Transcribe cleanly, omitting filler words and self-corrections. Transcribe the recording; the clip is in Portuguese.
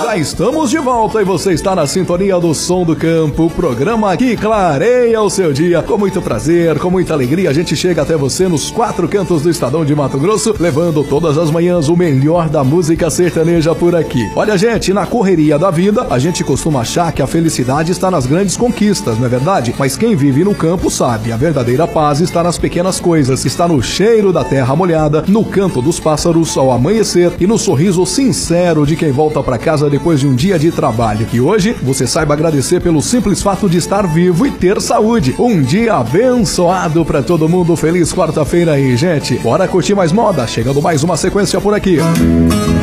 Já estamos de volta e você está na sintonia do Som do Campo, o programa que clareia o seu dia. Com muito prazer, com muita alegria, a gente chega até você nos 4 cantos do estadão de Mato Grosso, levando todas as manhãs o melhor da música sertaneja por aqui. Olha, gente, na correria da vida, a gente costuma achar que a felicidade está nas grandes conquistas, não é verdade? Mas quem vive no campo sabe, a verdadeira paz está nas pequenas coisas, está no cheiro da terra molhada, no canto dos pássaros ao amanhecer e no sorriso sincero de quem volta para casa depois de um dia de trabalho. E hoje você saiba agradecer pelo simples fato de estar vivo e ter saúde. Um dia abençoado para todo mundo. Feliz quarta-feira aí, gente. Bora curtir mais moda, chegando mais uma sequência por aqui.